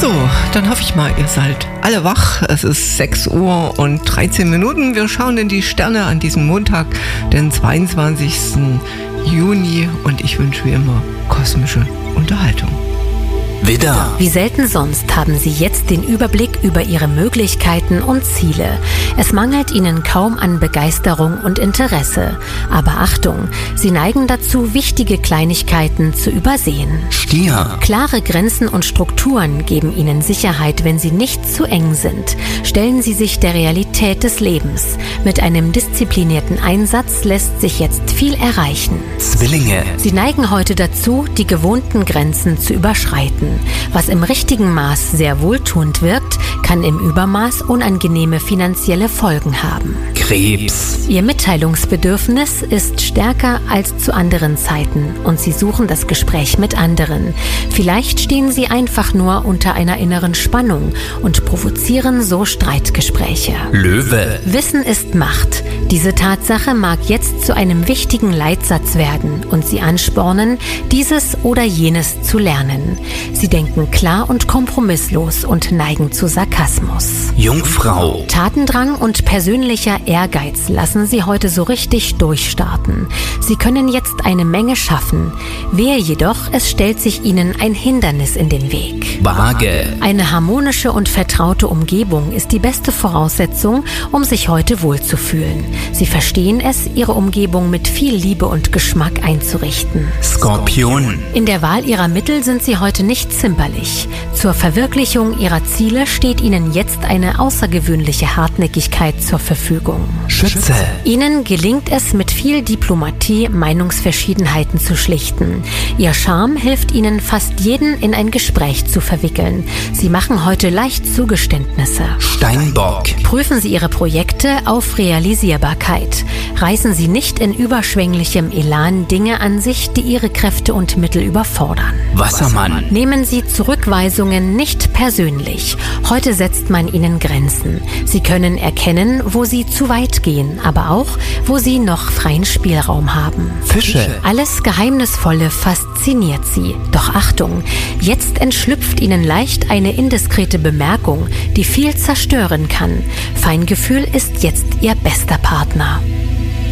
So, dann hoffe ich mal, ihr seid alle wach. Es ist 6 Uhr und 13 Minuten. Wir schauen in die Sterne an diesem Montag, den 22. Juni. Und ich wünsche wie immer kosmische Unterhaltung. Widder. Wie selten sonst haben Sie jetzt den Überblick über Ihre Möglichkeiten und Ziele. Es mangelt Ihnen kaum an Begeisterung und Interesse. Aber Achtung, Sie neigen dazu, wichtige Kleinigkeiten zu übersehen. Stier. Klare Grenzen und Strukturen geben Ihnen Sicherheit, wenn sie nicht zu eng sind. Stellen Sie sich der Realität des Lebens. Mit einem disziplinierten Einsatz lässt sich jetzt viel erreichen. Zwillinge. Sie neigen heute dazu, die gewohnten Grenzen zu überschreiten. Was im richtigen Maß sehr wohltuend wirkt, kann im Übermaß unangenehme finanzielle Folgen haben. Krebs. Ihr Mitteilungsbedürfnis ist stärker als zu anderen Zeiten und Sie suchen das Gespräch mit anderen. Vielleicht stehen Sie einfach nur unter einer inneren Spannung und provozieren so Streitgespräche. Löwe. Wissen ist Macht. Diese Tatsache mag jetzt zu einem wichtigen Leitsatz werden und Sie anspornen, dieses oder jenes zu lernen. Sie denken klar und kompromisslos und neigen zu Sarkasmus. Jungfrau. Tatendrang und persönlicher Ehrgeiz lassen Sie heute so richtig durchstarten. Sie können jetzt eine Menge schaffen. Wehe jedoch, es stellt sich Ihnen ein Hindernis in den Weg. Waage. Eine harmonische und vertraute Umgebung ist die beste Voraussetzung, um sich heute wohlzufühlen. Sie verstehen es, Ihre Umgebung mit viel Liebe und Geschmack einzurichten. Skorpion. In der Wahl Ihrer Mittel sind Sie heute nicht zimperlich. Zur Verwirklichung Ihrer Ziele steht Ihnen jetzt eine außergewöhnliche Hartnäckigkeit zur Verfügung. Schütze. Ihnen gelingt es mit viel Diplomatie, Meinungsverschiedenheiten zu schlichten. Ihr Charme hilft Ihnen, fast jeden in ein Gespräch zu verwickeln. Sie machen heute leicht Zugeständnisse. Steinbock. Prüfen Sie Ihre Projekte auf Realisierbarkeit. Reißen Sie nicht in überschwänglichem Elan Dinge an sich, die Ihre Kräfte und Mittel überfordern. Wassermann. Nehmen Sie Zurückweisungen nicht persönlich. Heute setzt man Ihnen Grenzen. Sie können erkennen, wo Sie zu weit gehen, aber auch, wo Sie noch freien Spielraum haben. Fische. Alles Geheimnisvolle fasziniert Sie. Doch Achtung, jetzt entschlüpft Ihnen leicht eine indiskrete Bemerkung, die viel zerstören kann. Feingefühl ist jetzt Ihr bester Partner.